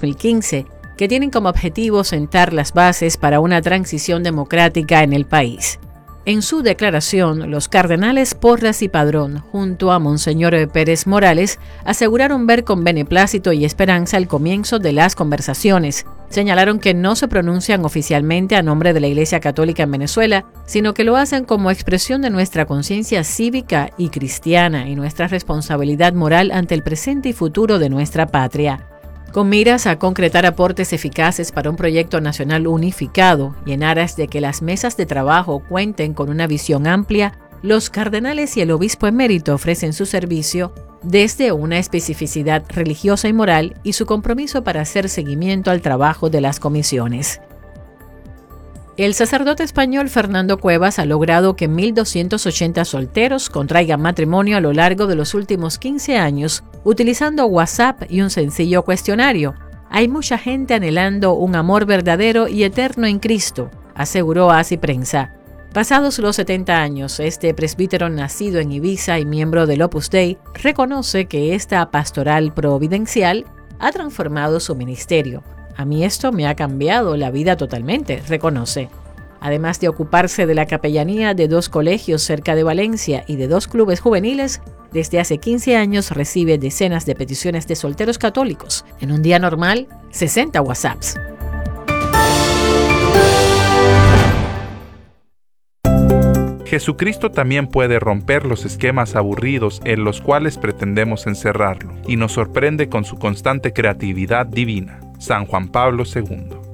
2015, que tienen como objetivo sentar las bases para una transición democrática en el país. En su declaración, los cardenales Porras y Padrón, junto a Monseñor Pérez Morales, aseguraron ver con beneplácito y esperanza el comienzo de las conversaciones. Señalaron que no se pronuncian oficialmente a nombre de la Iglesia Católica en Venezuela, sino que lo hacen como expresión de nuestra conciencia cívica y cristiana y nuestra responsabilidad moral ante el presente y futuro de nuestra patria. Con miras a concretar aportes eficaces para un proyecto nacional unificado y en aras de que las mesas de trabajo cuenten con una visión amplia, los cardenales y el obispo emérito ofrecen su servicio desde una especificidad religiosa y moral y su compromiso para hacer seguimiento al trabajo de las comisiones. El sacerdote español Fernando Cuevas ha logrado que 1.280 solteros contraigan matrimonio a lo largo de los últimos 15 años utilizando WhatsApp y un sencillo cuestionario. Hay mucha gente anhelando un amor verdadero y eterno en Cristo, aseguró a Así Prensa. Pasados los 70 años, este presbítero nacido en Ibiza y miembro del Opus Dei reconoce que esta pastoral providencial ha transformado su ministerio. A mí esto me ha cambiado la vida totalmente, reconoce. Además de ocuparse de la capellanía de 2 colegios cerca de Valencia y de 2 clubes juveniles, desde hace 15 años recibe decenas de peticiones de solteros católicos. En un día normal, 60 WhatsApps. Jesucristo también puede romper los esquemas aburridos en los cuales pretendemos encerrarlo, y nos sorprende con su constante creatividad divina. San Juan Pablo II.